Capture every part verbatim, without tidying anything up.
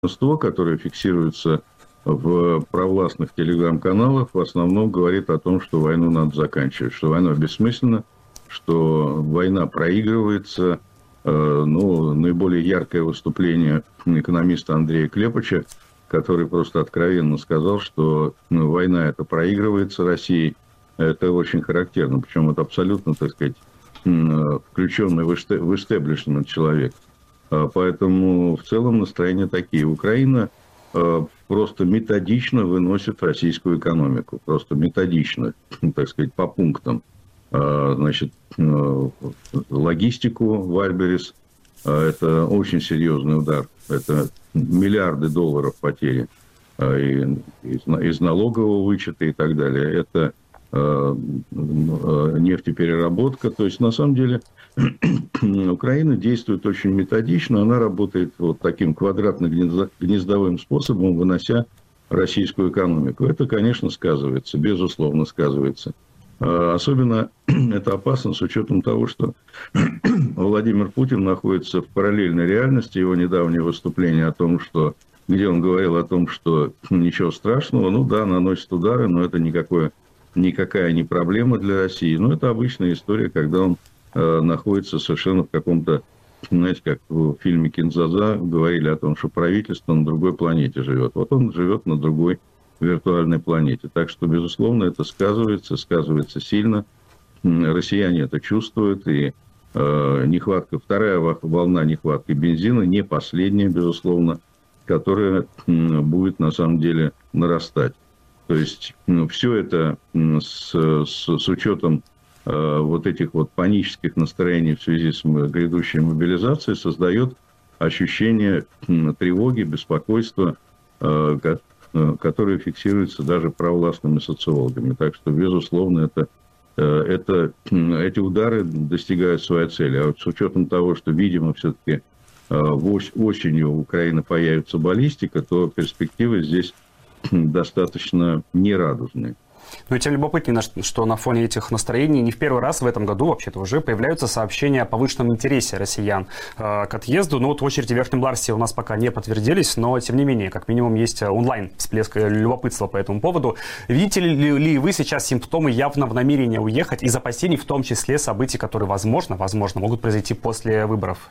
которое фиксируется в провластных телеграм-каналах, в основном говорит о том, что войну надо заканчивать, что война бессмысленна, что война проигрывается. Ну, наиболее яркое выступление экономиста Андрея Клепача, который просто откровенно сказал, что ну, война эта проигрывается Россией. Это очень характерно, причем это абсолютно, так сказать, включенный в истеблишмент человек. Поэтому в целом настроения такие. Украина просто методично выносит российскую экономику. Просто методично, так сказать, по пунктам. Значит, логистику Вальберес – это очень серьезный удар. Это миллиарды долларов потери из налогового вычета и так далее. Это нефтепереработка. То есть, на самом деле, Украина действует очень методично. Она работает вот таким квадратно-гнездовым способом, вынося российскую экономику. Это, конечно, сказывается, безусловно, сказывается. Особенно это опасно с учетом того, что Владимир Путин находится в параллельной реальности. Его недавнее выступление о том, что, где он говорил о том, что ничего страшного, ну да, наносит удары, но это никакое, никакая не проблема для России. Но это обычная история, когда он э, находится совершенно в каком-то, знаете, как в фильме «Кинзаза» говорили о том, что правительство на другой планете живет. Вот он живет на другой виртуальной планете. Так что, безусловно, это сказывается, сказывается сильно. Россияне это чувствуют, и э, нехватка, вторая волна нехватки бензина, не последняя, безусловно, которая э, будет на самом деле нарастать. То есть ну, все это с, с, с учетом э, вот этих вот панических настроений в связи с грядущей мобилизацией создает ощущение э, тревоги, беспокойства, э, которые фиксируются даже провластными социологами. Так что, безусловно, это, это, эти удары достигают своей цели. А вот с учетом того, что, видимо, все-таки осенью в Украине появится баллистика, то перспективы здесь достаточно нерадужные. Но тем любопытнее, что на фоне этих настроений не в первый раз в этом году вообще-то уже появляются сообщения о повышенном интересе россиян э, к отъезду. Но вот в очереди в Верхнем Ларсе у нас пока не подтвердились, но тем не менее, как минимум, есть онлайн всплеск любопытства по этому поводу. Видите ли, ли вы сейчас симптомы явного намерения уехать из опасений, в том числе событий, которые, возможно, возможно, могут произойти после выборов?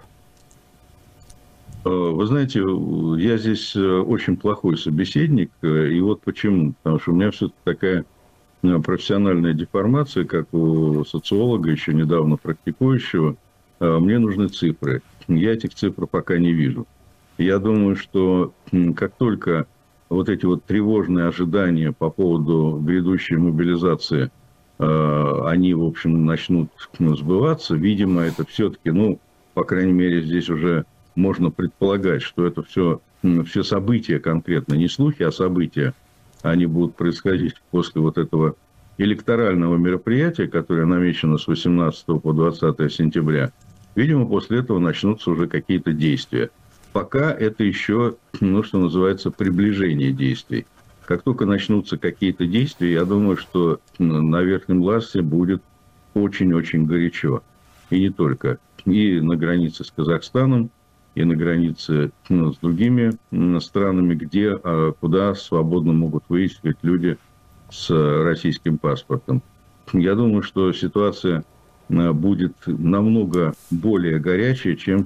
Вы знаете, я здесь очень плохой собеседник, и вот почему. Потому что у меня все-таки такая профессиональная деформация, как у социолога, еще недавно практикующего. Мне нужны цифры. Я этих цифр пока не вижу. Я думаю, что как только вот эти вот тревожные ожидания по поводу грядущей мобилизации, они, в общем, начнут сбываться, видимо, это все-таки, ну, по крайней мере, здесь уже можно предполагать, что это все, все события конкретно, не слухи, а события, они будут происходить после вот этого электорального мероприятия, которое намечено с восемнадцатого по двадцатое сентября. Видимо, после этого начнутся уже какие-то действия. Пока это еще, ну, что называется, приближение действий. Как только начнутся какие-то действия, я думаю, что на Верхнем Ларсе будет очень-очень горячо. И не только. И на границе с Казахстаном, и на границе ну, с другими странами, где, куда свободно могут выезжать люди с российским паспортом. Я думаю, что ситуация будет намного более горячая, чем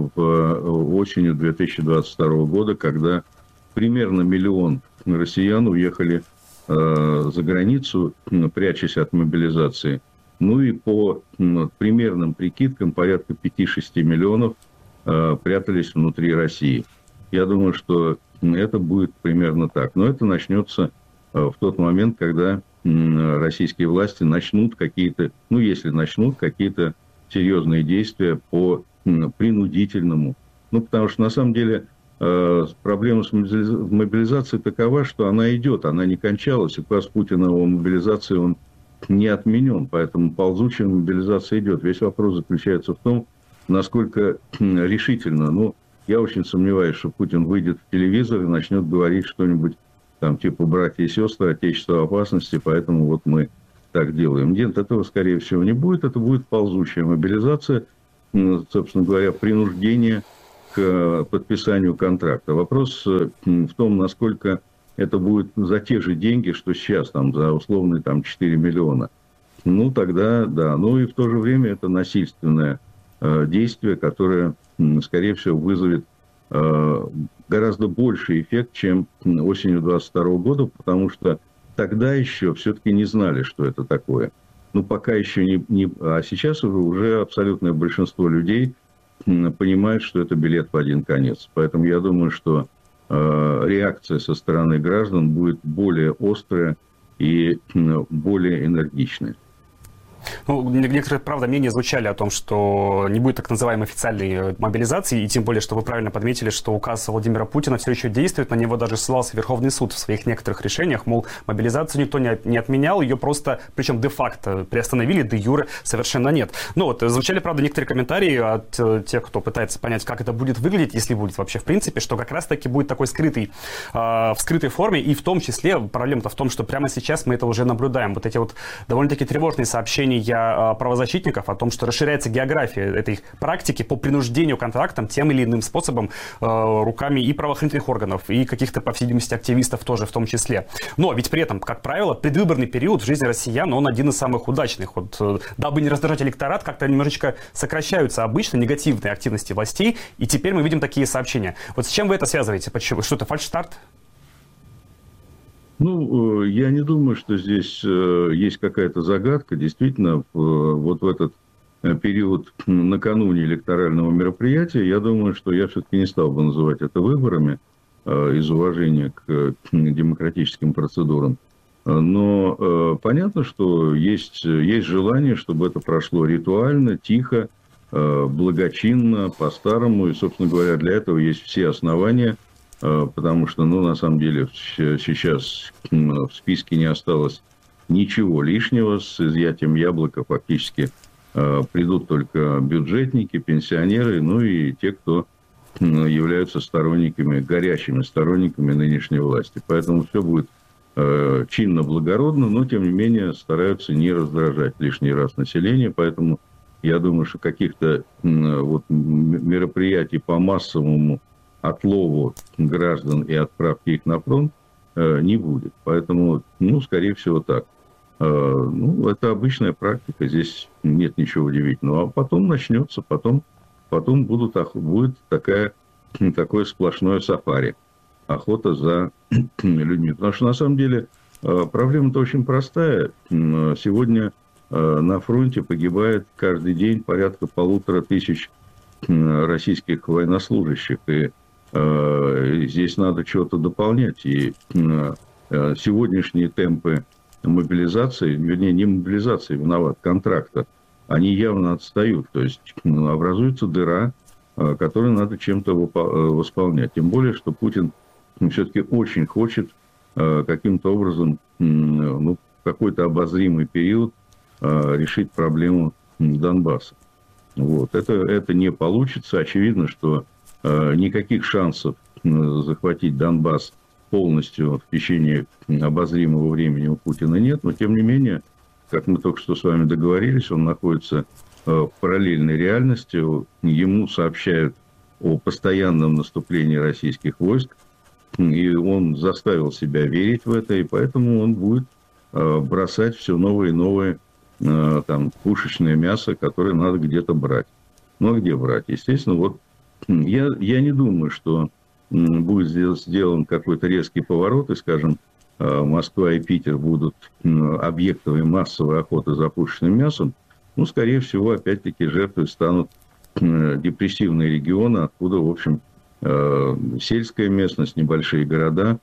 в осенью две тысячи двадцать второго года, когда примерно миллион россиян уехали за границу, прячась от мобилизации. Ну и по примерным прикидкам порядка пяти-шести миллионов прятались внутри России. Я думаю, что это будет примерно так. Но это начнется в тот момент, когда российские власти начнут какие-то, ну, если начнут какие-то серьезные действия по принудительному. Ну, потому что, на самом деле, проблема с мобилизацией такова, что она идет, она не кончалась. Указ Путина о мобилизации, он не отменен, поэтому ползучая мобилизация идет. Весь вопрос заключается в том, насколько решительно. Ну, я очень сомневаюсь, что Путин выйдет в телевизор и начнет говорить что-нибудь там типа «братья и сестры, отечество в опасности, поэтому вот мы так делаем». Нет, этого, скорее всего, не будет. Это будет ползучая мобилизация, собственно говоря, принуждение к подписанию контракта. Вопрос в том, насколько это будет за те же деньги, что сейчас, там, за условные там, четыре миллиона. Ну, тогда да. Ну, и в то же время это насильственное э, действие, которое, скорее всего, вызовет э, гораздо больший эффект, чем осенью двадцать второго года, потому что тогда еще все-таки не знали, что это такое. Ну, пока еще не... не а сейчас уже, уже абсолютное большинство людей понимает, что это билет в один конец. Поэтому я думаю, что э, реакция со стороны граждан будет более острая и э, более энергичная. Ну, некоторые, правда, мнения звучали о том, что не будет так называемой официальной мобилизации, и тем более, что вы правильно подметили, что указ Владимира Путина все еще действует, на него даже ссылался Верховный суд в своих некоторых решениях, мол, мобилизацию никто не, не отменял, ее просто, причем де-факто приостановили, де-юре совершенно нет. Ну вот, звучали, правда, некоторые комментарии от э, тех, кто пытается понять, как это будет выглядеть, если будет вообще в принципе, что как раз-таки будет такой скрытый, э, в скрытой форме, и в том числе, проблема-то в том, что прямо сейчас мы это уже наблюдаем, вот эти вот довольно-таки тревожные сообщения правозащитников о том, что расширяется география этой практики по принуждению контрактам тем или иным способом э, руками и правоохранительных органов, и каких-то, по всей видимости, активистов тоже в том числе. Но ведь при этом, как правило, предвыборный период в жизни россиян, он один из самых удачных. Вот, э, дабы не раздражать электорат, как-то немножечко сокращаются обычно негативные активности властей, и теперь мы видим такие сообщения. Вот с чем вы это связываете? Почему? Что это, фальшстарт? Ну, я не думаю, что здесь есть какая-то загадка. Действительно, вот в этот период накануне электорального мероприятия, я думаю, что я все-таки не стал бы называть это выборами из уважения к демократическим процедурам. Но понятно, что есть, есть желание, чтобы это прошло ритуально, тихо, благочинно, по-старому. И, собственно говоря, для этого есть все основания. Потому что, ну, на самом деле, сейчас в списке не осталось ничего лишнего. С изъятием яблока фактически придут только бюджетники, пенсионеры, ну и те, кто являются сторонниками, горячими сторонниками нынешней власти. Поэтому все будет чинно-благородно, но, тем не менее, стараются не раздражать лишний раз население. Поэтому я думаю, что каких-то вот мероприятий по массовому отлову граждан и отправки их на фронт э, не будет. Поэтому, ну, скорее всего, так. Э, ну, это обычная практика, здесь нет ничего удивительного. А потом начнется, потом, потом будут, будет такая, такое сплошное сафари. Охота за людьми. Потому что, на самом деле, э, проблема-то очень простая. Сегодня э, на фронте погибает каждый день порядка полутора тысяч э, российских военнослужащих. И здесь надо что-то дополнять. И сегодняшние темпы мобилизации, вернее, не мобилизации, виноват, контракта, они явно отстают. То есть образуется дыра, которую надо чем-то восполнять. Тем более, что Путин все-таки очень хочет каким-то образом, ну, в какой-то обозримый период решить проблему Донбасса. Вот. Это, это не получится. Очевидно, что никаких шансов захватить Донбасс полностью в течение обозримого времени у Путина нет. Но, тем не менее, как мы только что с вами договорились, он находится в параллельной реальности. Ему сообщают о постоянном наступлении российских войск. И он заставил себя верить в это. И поэтому он будет бросать все новые и новые там, пушечное мясо, которое надо где-то брать. Ну, а где брать? Естественно, вот Я, я не думаю, что будет сделан какой-то резкий поворот, и, скажем, Москва и Питер будут объектами массовой охоты за пушечным мясом. Ну, скорее всего, опять-таки, жертвой станут депрессивные регионы, откуда, в общем, сельская местность, небольшие города.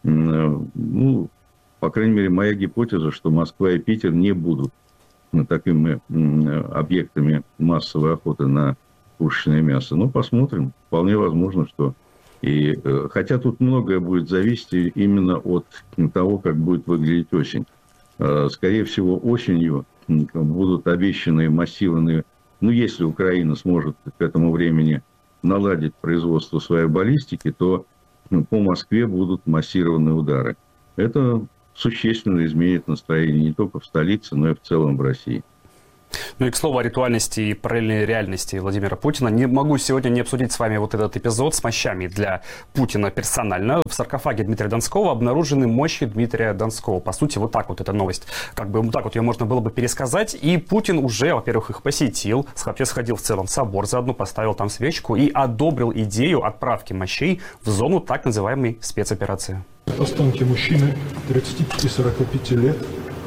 Ну, по крайней мере, моя гипотеза, что Москва и Питер не будут такими объектами массовой охоты на пушечное мясо. Ну, посмотрим. Вполне возможно, что... И, хотя тут многое будет зависеть именно от того, как будет выглядеть осень. Скорее всего, осенью будут обещаны массированные... Ну, если Украина сможет к этому времени наладить производство своей баллистики, то по Москве будут массированные удары. Это существенно изменит настроение не только в столице, но и в целом в России. Ну и к слову о ритуальности и параллельной реальности Владимира Путина. Не могу сегодня не обсудить с вами вот этот эпизод с мощами для Путина персонально. В саркофаге Дмитрия Донского обнаружены мощи Дмитрия Донского. По сути, вот так вот эта новость. Как бы вот так вот ее можно было бы пересказать. И Путин уже, во-первых, их посетил, вообще сходил в целом в собор, заодно поставил там свечку и одобрил идею отправки мощей в зону так называемой спецоперации. Останки мужчины тридцати пяти — сорока пяти лет,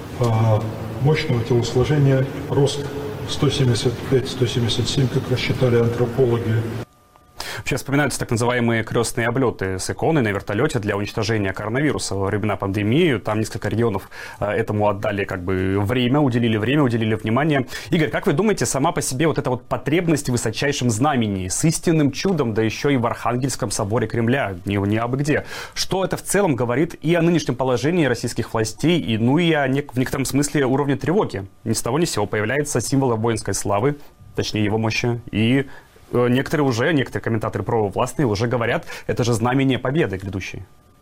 мощного телосложения, рост сто семьдесят пять — сто семьдесят семь, как рассчитали антропологи. Вообще вспоминаются так называемые крестные облеты с иконой на вертолете для уничтожения коронавируса во времена пандемии. Там несколько регионов этому отдали как бы время, уделили время, уделили внимание. Игорь, как вы думаете, сама по себе вот эта вот потребность в высочайшем знамении с истинным чудом, да еще и в Архангельском соборе Кремля, не, не абы где, что это в целом говорит и о нынешнем положении российских властей, и, ну и о нек- в некотором смысле уровне тревоги? Ни с того ни с сего появляется символ воинской славы, точнее его мощи, и некоторые уже, некоторые комментаторы провластные уже говорят, это же знамение победы грядущей.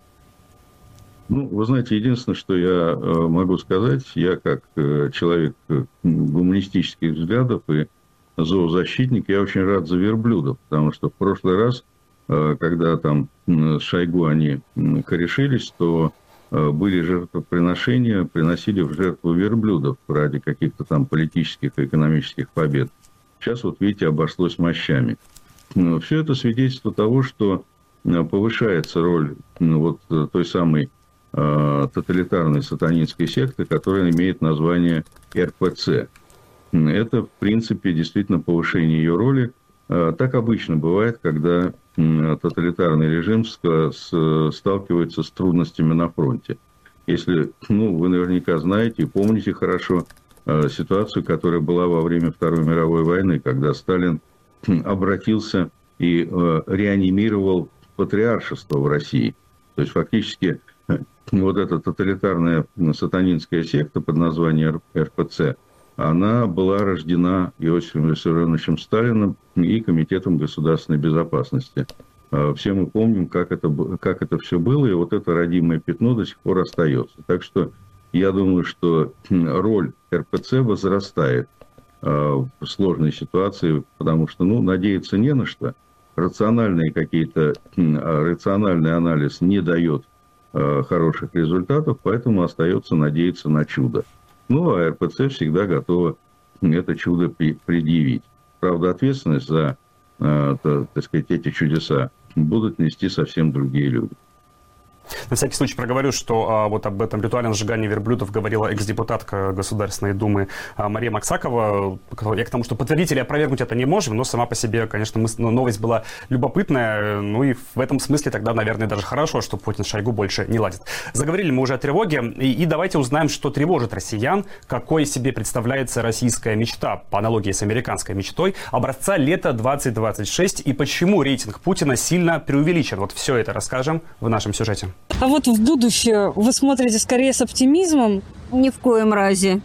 Ну, вы знаете, единственное, что я могу сказать, я как человек гуманистических взглядов и зоозащитник, я очень рад за верблюдов, потому что в прошлый раз, когда там с Шойгу они корешились, то были жертвоприношения, приносили в жертву верблюдов ради каких-то там политических и экономических побед. Сейчас, вот видите, обошлось мощами. Все это свидетельство того, что повышается роль вот той самой э, тоталитарной сатанинской секты, которая имеет название эр пэ цэ. Это, в принципе, действительно повышение ее роли. Так обычно бывает, когда тоталитарный режим сталкивается с трудностями на фронте. Если, ну, вы наверняка знаете и помните хорошо ситуацию, которая была во время Второй мировой войны, когда Сталин обратился и реанимировал патриаршество в России. То есть, фактически, вот эта тоталитарная сатанинская секта под названием эр пэ цэ, она была рождена Иосифом Виссарионовичем Сталиным и Комитетом государственной безопасности. Все мы помним, как это, как это все было, и вот это родимое пятно до сих пор остается. Так что я думаю, что роль эр пэ цэ возрастает в сложной ситуации, потому что, ну, надеяться не на что. Рациональные какие-то, рациональный анализ не дает хороших результатов, поэтому остается надеяться на чудо. Ну, а эр пэ цэ всегда готова это чудо предъявить. Правда, ответственность за, так сказать, эти чудеса будут нести совсем другие люди. На всякий случай проговорю, что а, вот об этом ритуальном сжигании верблюдов говорила экс-депутатка Государственной Думы а, Мария Максакова. Я к тому, что подтвердить или опровергнуть это не можем, но сама по себе, конечно, мы, ну, новость была любопытная. Ну и в этом смысле тогда, наверное, даже хорошо, что Путин с Шойгу больше не ладит. Заговорили мы уже о тревоге, и, и давайте узнаем, что тревожит россиян, какой себе представляется российская мечта, по аналогии с американской мечтой, образца лета двадцать двадцать шесть, и почему рейтинг Путина сильно преувеличен. Вот все это расскажем в нашем сюжете. А вот в будущее вы смотрите скорее с оптимизмом? Ни в коем разе.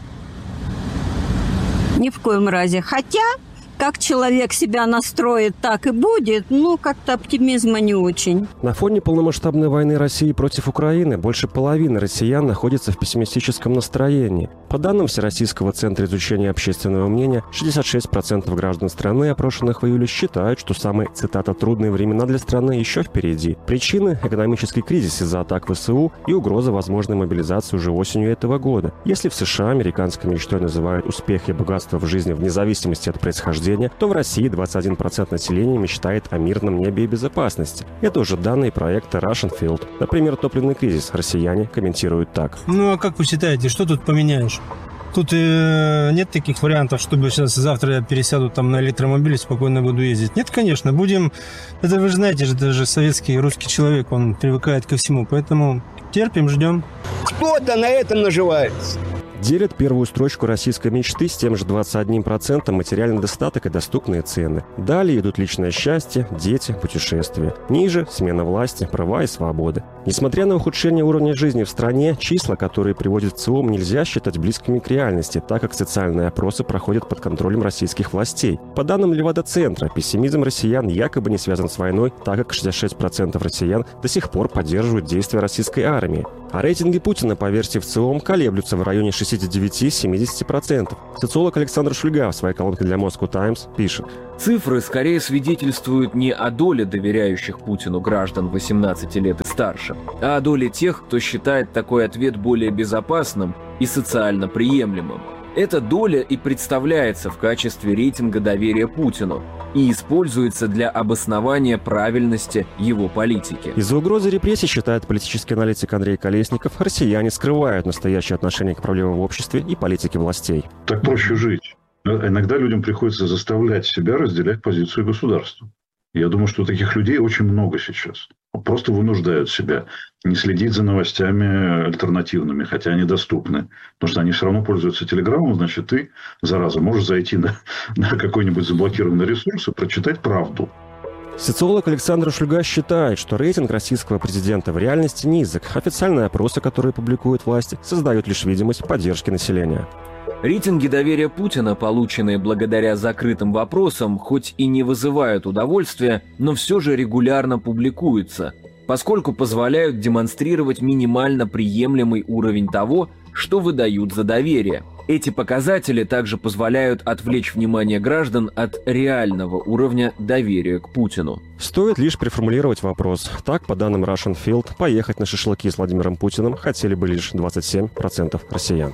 Ни в коем разе. Хотя, как человек себя настроит, так и будет, ну, как-то оптимизма не очень. На фоне полномасштабной войны России против Украины больше половины россиян находится в пессимистическом настроении. По данным Всероссийского центра изучения общественного мнения, шестьдесят шесть процентов граждан страны, опрошенных в июле, считают, что самые, цитата, «трудные времена для страны еще впереди». Причины – экономический кризис из-за атак вэ эс у и угроза возможной мобилизации уже осенью этого года. Если в США американской мечтой называют успех и богатство в жизни вне зависимости от происхождения, то в России двадцать один процент населения мечтает о мирном небе и безопасности. Это уже данные проекта Russian Field. Например, топливный кризис россияне комментируют так. Ну а как вы считаете, что тут поменяешь? Тут э, нет таких вариантов, чтобы сейчас завтра я пересяду там на электромобиль и спокойно буду ездить. Нет, конечно, будем... Это вы же знаете, это же советский русский человек, он привыкает ко всему, поэтому терпим, ждем. Кто-то на этом наживается. Делят первую строчку российской мечты с тем же двадцать одним процентом материальный достаток и доступные цены. Далее идут личное счастье, дети, путешествия. Ниже – смена власти, права и свободы. Несмотря на ухудшение уровня жизни в стране, числа, которые приводит ЦИОМ, нельзя считать близкими к реальности, так как социальные опросы проходят под контролем российских властей. По данным Левада-центра, пессимизм россиян якобы не связан с войной, так как шестьдесят шесть процентов россиян до сих пор поддерживают действия российской армии. А рейтинги Путина по версии ВЦИОМ колеблются в районе шестидесяти девяти — семидесяти процентов. Социолог Александр Шульга в своей колонке для Moscow Times пишет. Цифры скорее свидетельствуют не о доле доверяющих Путину граждан восемнадцати лет и старше, а о доле тех, кто считает такой ответ более безопасным и социально приемлемым. Эта доля и представляется в качестве рейтинга доверия Путину и используется для обоснования правильности его политики. Из-за угрозы репрессий, считает политический аналитик Андрей Колесников, россияне скрывают настоящее отношение к проблемам в обществе и политике властей. Так проще жить. Иногда людям приходится заставлять себя разделять позицию государства. Я думаю, что таких людей очень много сейчас. Просто вынуждают себя не следить за новостями альтернативными, хотя они доступны. Потому что они все равно пользуются телеграммом, значит, ты, зараза, можешь зайти на, на какой-нибудь заблокированный ресурс и прочитать правду. Социолог Александр Шульга считает, что рейтинг российского президента в реальности низок. Официальные опросы, которые публикуют власти, создают лишь видимость поддержки населения. Рейтинги доверия Путина, полученные благодаря закрытым вопросам, хоть и не вызывают удовольствия, но все же регулярно публикуются, поскольку позволяют демонстрировать минимально приемлемый уровень того, что выдают за доверие. Эти показатели также позволяют отвлечь внимание граждан от реального уровня доверия к Путину. Стоит лишь переформулировать вопрос. Так, по данным Russian Field, поехать на шашлыки с Владимиром Путиным хотели бы лишь двадцать семь процентов россиян.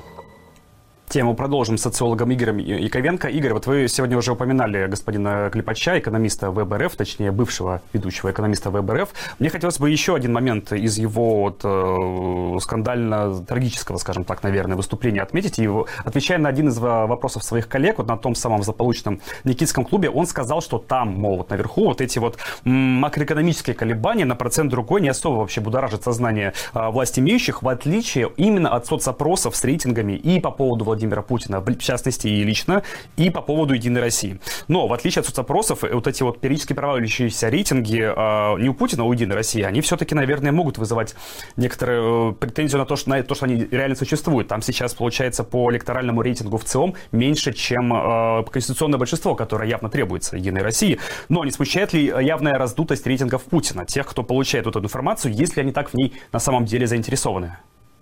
Тему продолжим с социологом Игорем Яковенко. Игорь, вот вы сегодня уже упоминали господина Клепача, экономиста ВЭБ-РФ, точнее, бывшего ведущего экономиста ВЭБ-РФ. Мне хотелось бы еще один момент из его вот, э, скандально-трагического, скажем так, наверное, выступления отметить. И отвечая на один из вопросов своих коллег, вот на том самом злополучном Никитском клубе, он сказал, что там, мол, вот наверху вот эти вот макроэкономические колебания на процент другой не особо вообще будоражат сознание э, власть имеющих, в отличие именно от соцопросов с рейтингами и по поводу Владимира Владимира Путина, в частности и лично, и по поводу «Единой России». Но, в отличие от соцопросов, вот эти вот периодически проваливающиеся рейтинги э, не у Путина, а у «Единой России», они все-таки, наверное, могут вызывать некоторую э, претензию на то, что, на то, что они реально существуют. Там сейчас, получается, по электоральному рейтингу в ЦИОМ меньше, чем э, конституционное большинство, которое явно требуется «Единой России». Но не смущает ли явная раздутость рейтингов Путина, тех, кто получает вот эту информацию, если они так в ней на самом деле заинтересованы?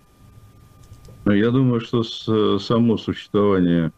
Я думаю, что с, само существование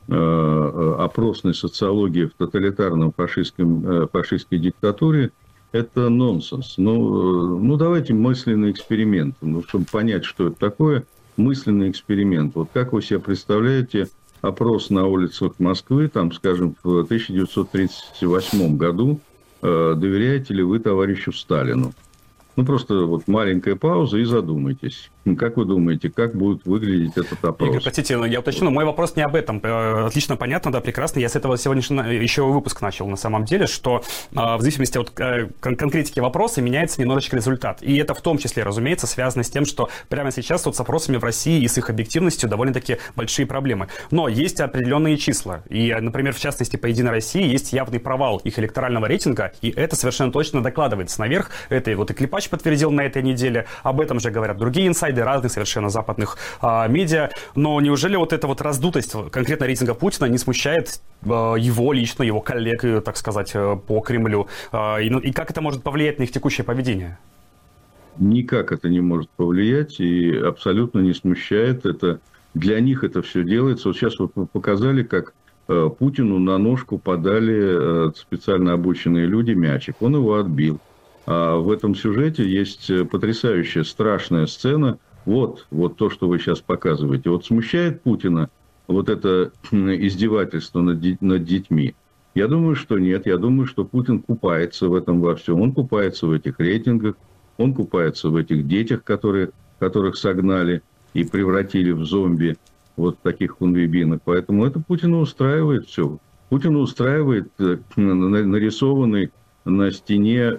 э, опросной социологии в тоталитарном фашистском, э, фашистской диктатуре – это нонсенс. Ну, ну, давайте мысленный эксперимент. Ну, чтобы понять, что это такое, мысленный эксперимент. Вот как вы себе представляете опрос на улицах Москвы, там, скажем, в тысяча девятьсот тридцать восьмом году, э, доверяете ли вы товарищу Сталину? Ну, просто вот маленькая пауза и задумайтесь. Как вы думаете, как будет выглядеть этот опрос? Игорь, простите, я уточню, мой вопрос не об этом. Отлично понятно, да, прекрасно. Я с этого сегодняшнего еще выпуск начал на самом деле, что в зависимости от конкретики вопроса меняется немножечко результат. И это в том числе, разумеется, связано с тем, что прямо сейчас вот с опросами в России и с их объективностью довольно-таки большие проблемы. Но есть определенные числа. И, например, в частности, по «Единой России» есть явный провал их электорального рейтинга, и это совершенно точно докладывается наверх. Это вот и Клепач подтвердил на этой неделе. Об этом же говорят другие инсайды разных совершенно западных а, медиа. Но неужели вот эта вот раздутость конкретно рейтинга Путина не смущает а, его лично, его коллег, так сказать, по Кремлю? А, и, и как это может повлиять на их текущее поведение? Никак это не может повлиять и абсолютно не смущает. Это, для них это все делается. Вот сейчас вот вы показали, как э, Путину на ножку подали э, специально обученные люди мячик. Он его отбил. А в этом сюжете есть потрясающая, страшная сцена. Вот, вот то, что вы сейчас показываете. Вот смущает Путина вот это издевательство над, над детьми? Я думаю, что нет. Я думаю, что Путин купается в этом во всем. Он купается в этих рейтингах, он купается в этих детях, которые, которых согнали и превратили в зомби, вот таких хунвейбинок. Поэтому это Путина устраивает все. Путина устраивает нарисованный на стене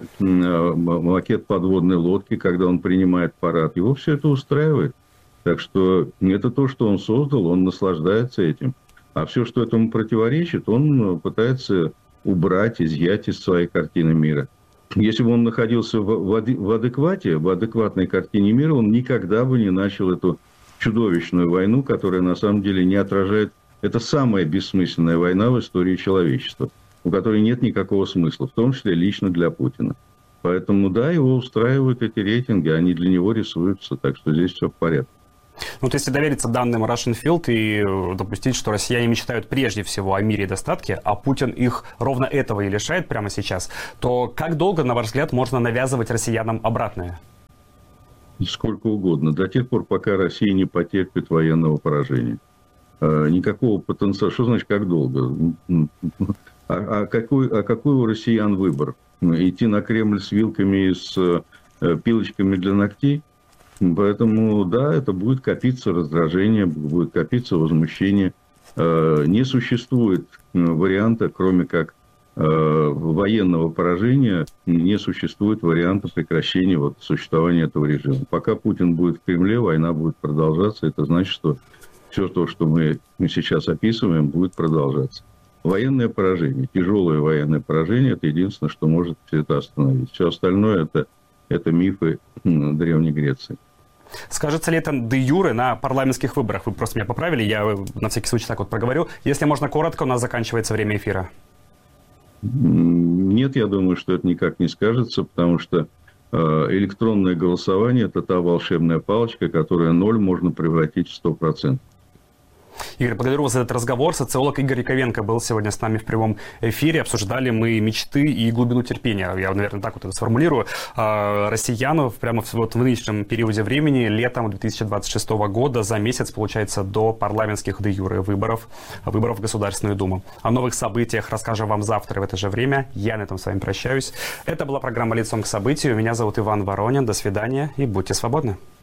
макет подводной лодки, когда он принимает парад. Его все это устраивает. Так что это то, что он создал, он наслаждается этим. А все, что этому противоречит, он пытается убрать, изъять из своей картины мира. Если бы он находился в адеквате, в адекватной картине мира, он никогда бы не начал эту чудовищную войну, которая на самом деле не отражает... Это самая бессмысленная война в истории человечества, у которой нет никакого смысла, в том числе лично для Путина. Поэтому, да, его устраивают эти рейтинги, они для него рисуются, так что здесь все в порядке. Ну, вот если довериться данным Russian Field и допустить, что россияне мечтают прежде всего о мире и достатке, а Путин их ровно этого и лишает прямо сейчас, то как долго, на ваш взгляд, можно навязывать россиянам обратное? Сколько угодно. До тех пор, пока Россия не потерпит военного поражения. Никакого потенциала. Что значит, как долго? А, а, какой, а какой у россиян выбор? Идти на Кремль с вилками и с пилочками для ногтей? Поэтому, да, это будет копиться раздражение, будет копиться возмущение. Не существует варианта, кроме как военного поражения, не существует варианта прекращения вот, существования этого режима. Пока Путин будет в Кремле, война будет продолжаться. Это значит, что все то, что мы сейчас описываем, будет продолжаться. Военное поражение, тяжелое военное поражение, это единственное, что может все это остановить. Все остальное это, это мифы Древней Греции. Скажется ли это де юре на парламентских выборах? Вы просто меня поправили, я на всякий случай так вот проговорю. Если можно коротко, у нас заканчивается время эфира. Нет, я думаю, что это никак не скажется, потому что электронное голосование – это та волшебная палочка, которая ноль можно превратить в сто процентов. Игорь, благодарю вас за этот разговор. Социолог Игорь Яковенко был сегодня с нами в прямом эфире. Обсуждали мы мечты и глубину терпения. Я, наверное, так вот это сформулирую. Россиян прямо вот в нынешнем периоде времени, летом две тысячи двадцать шестого года, за месяц, получается, до парламентских де юре выборов, выборов в Государственную Думу. О новых событиях расскажем вам завтра в это же время. Я на этом с вами прощаюсь. Это была программа «Лицом к событию». Меня зовут Иван Воронин. До свидания и будьте свободны.